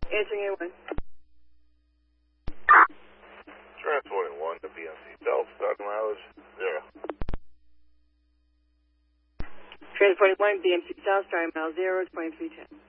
Answering A1. Transporting 1 to BMC South, starting mileage 0. Transporting 1, BMC South, starting mile 0, 2310.